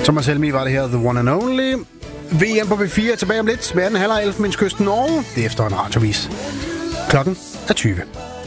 Thomas Helmi var det her, The One and Only. VM på B4 er tilbage om lidt med anden halvleg Elfenbenskysten Norge. Det er efter en radiovis. Klokken er 20.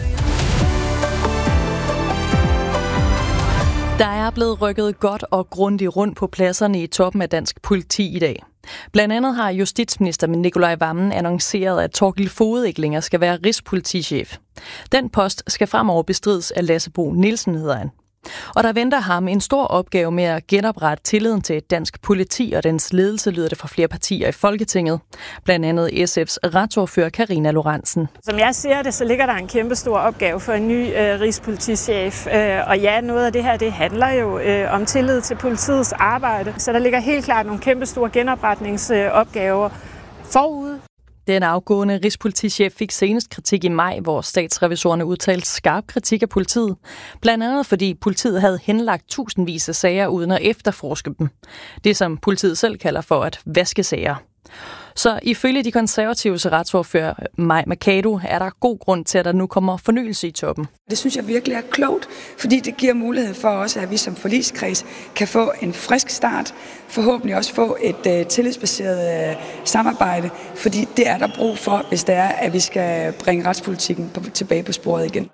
Der er blevet rykket godt og grundigt rundt på pladserne i toppen af dansk politi i dag. Blandt andet har justitsminister Nicolai Wammen annonceret, at Thorkild Foged ikke længere skal være rigspolitichef. Den post skal fremover bestrides af Lasse Bo Nielsen, hedder han. Og der venter ham en stor opgave med at genoprette tilliden til dansk politi og dens ledelse, lyder det fra flere partier i Folketinget. Blandt andet SF's retsordfører Karina Lorentzen. Som jeg ser det, så ligger der en kæmpe stor opgave for en ny rigspolitichef. Og ja, noget af det her, det handler jo om tillid til politiets arbejde. Så der ligger helt klart nogle kæmpe store genopretningsopgaver forude. Den afgående rigspolitichef fik senest kritik i maj, hvor statsrevisorerne udtalte skarp kritik af politiet. Blandt andet fordi politiet havde henlagt tusindvis af sager uden at efterforske dem. Det som politiet selv kalder for at vaske sager. Så ifølge de konservatives retsordfører Mai Mercado er der god grund til, at der nu kommer fornyelse i toppen. Det synes jeg virkelig er klogt, fordi det giver mulighed for også, at vi som forligskreds kan få en frisk start, forhåbentlig også få et tillidsbaseret samarbejde, fordi det er der brug for, hvis det er, at vi skal bringe retspolitikken tilbage på sporet igen.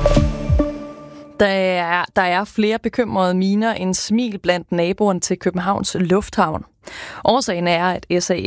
Der er flere bekymrede miner end smil blandt naboerne til Københavns Lufthavn. Årsagen er, at SAS